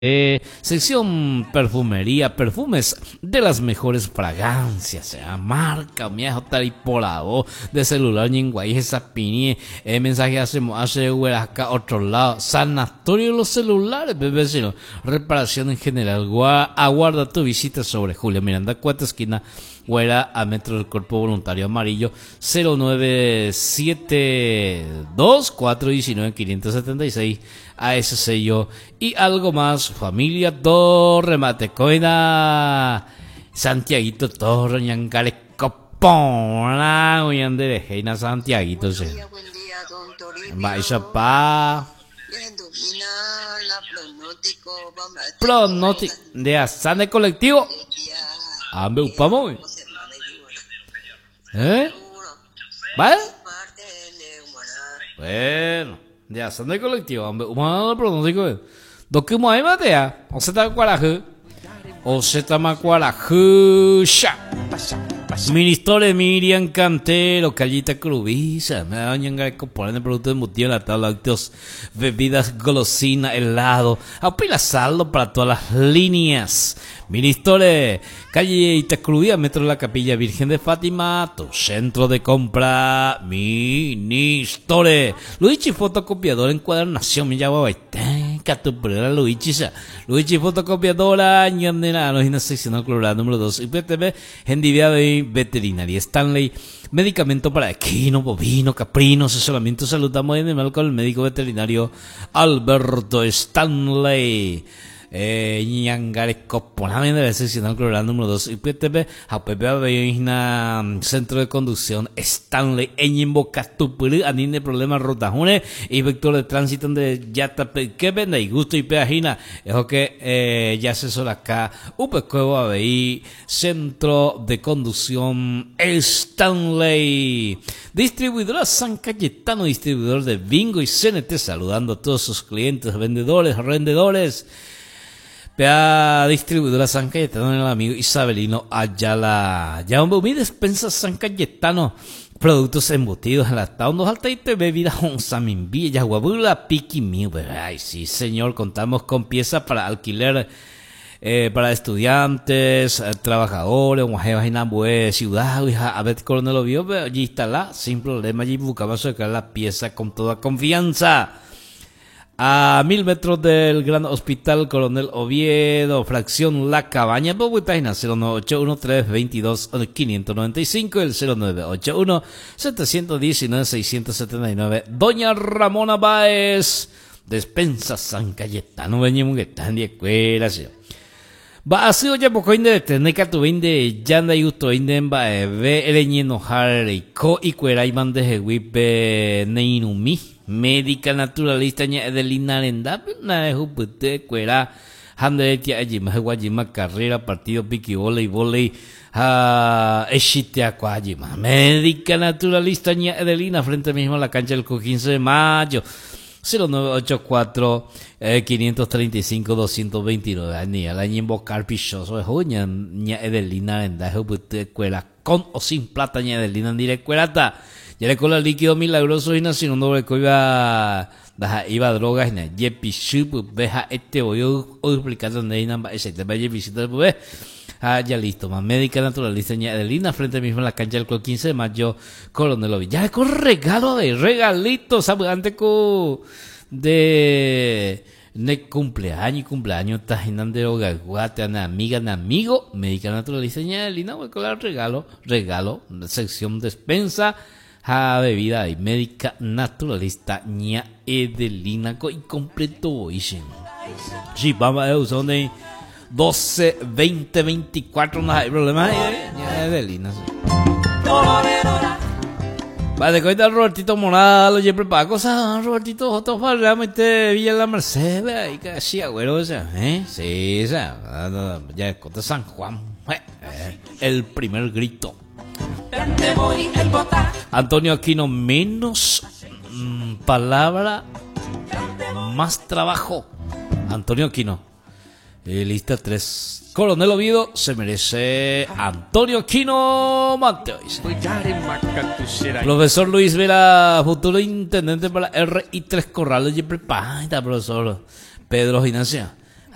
Sección perfumería, perfumes de las mejores fragancias, marca, viejo taripolado de celular, ñenguay, esa piñe, mensaje hacemos, hace acá otro lado, sanatorio de los celulares, bebé, sino reparación en general, aguarda tu visita sobre Julia Miranda, cuarta esquina, Guaira, a metro del Cuerpo Voluntario Amarillo, 0972 419 576, a ese sello y algo más. Familia Torre Matecoina, Santiaguito Torre, Ñancare Copona, Uyande de Heina Santiaguito. Buen día, don Toribio. Vaya pa. Pronóstico de Asane Colectivo. Ambe upamo. ¿Vale? Bueno, de Asane Colectivo, ambe upamo pronóstico. Doki mo ai matea, o se ta guarajú. O se ta macuarajú. Ministore Miriam Cantero, Callita Crubiza, me dañan que poner el producto embutido en la tabla, lácteos, bebidas, golosina, helado, apila saldo para todas las líneas. Ministore, Callita Crubiza, metro de la Capilla Virgen de Fátima, tu centro de compra. Ministore, Luigi fotocopiador, encuadernación, mi llama baitén, catupera Luigi fotocopiadora, ñandena, logina seccional colorada número 2, IPTV, endiviado y veterinaria Stanley, medicamento para equino, bovino, caprino, asesoramiento, saludamos en el con el médico veterinario Alberto Stanley. Ñangare Coponame de la seccional colorada número 2 IPTV, centro de conducción Stanley Eñimbo Catupuri, anine problemas rotajones y vector de tránsito de Yata que venda y gusto y peajina, es que ya se sola acá Upecuevo ABI, centro de conducción Stanley. Distribuidora San Cayetano, distribuidor de Bingo y CNT, saludando a todos sus clientes, vendedores, arrendadores. Pea distribuidora San Cayetano, el amigo Isabelino Ayala. Ya mi despensa San Cayetano, productos embutidos, enlatados, dos alta y bebidas, onzamimbi, yaguabula, piqui mío. Ay, sí, señor, contamos con piezas para alquiler, para estudiantes, trabajadores, mujeres, inambue, ciudad, a ver, coronel lo vio, allí está la, sin problema, allí buscamos sacar la pieza con toda confianza. A 1000 metros del Gran Hospital Coronel Oviedo, fracción La Cabaña, Bogotá, 0981-322-595, el 0981-719-679. Doña Ramona Báez, despensa San Cayetano, venimos que están de escuela, va a ser ya poco de tener que tu de yanda y usto inden va ve eleñeno harry co y cuera y mande jewipe neinumi médica naturalista ña Edelina Arenda na de jupute cuera hande tia ajima guajima carrera partido piqui volei echitea cuajima médica naturalista ña Edelina frente mismo a la cancha del 15 de mayo 0984 535 229. Ni al año invocar pichoso de joña ña Edelina en daje escuela con o sin plata ña Edelina directa cuerata. Ya le cola líquido milagroso y nació un doble que iba drogas en yepi chup veja voy a explicar donde hay nada ese te vaya visita pues ya listo, más médica naturalista ña Edelina frente mismo en la cancha del 15 de mayo Coronel Ovi. Ya con regalo de regalitos, ¿sabes? Antes de cumpleaños está en de guate ana amiga na amigo médica naturalista ña Edelina voy con el regalo sección despensa bebida y médica naturalista ña Edelina y completo dicen sí vamos a usar de 12, 20, 24, no hay problema. Ya es de Lina. Vale, cuenta Robertito Morado, yo preparo cosas, Robertito, otros hablamos de Villa La Merced, y que así, güero, o sea, sí, o sea, ya es Cota San Juan, el primer grito. Antonio Aquino, menos palabra, más trabajo. Antonio Aquino. Lista 3. Coronel Oviedo se merece Antonio Aquino Mateo. Profesor Luis Vera, futuro intendente para RI3 Corrales y prepara, profesor Pedro Ginacia.